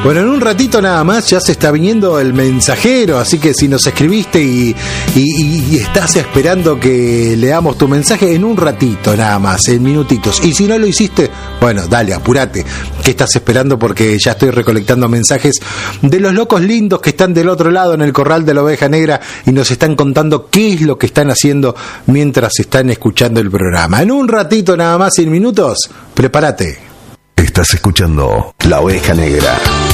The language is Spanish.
Bueno, en un ratito nada más ya se está viniendo el mensajero, así que si nos escribiste y estás esperando que leamos tu mensaje, en un ratito nada más, en minutitos. Y si no lo hiciste, bueno, dale, apúrate. ¿Qué estás esperando? Porque ya estoy recolectando mensajes de los locos lindos que están del otro lado en el corral de la oveja negra y nos están contando qué es lo que están haciendo mientras están escuchando el programa. En un ratito nada más, en minutos, prepárate. Estás escuchando La Oveja Negra.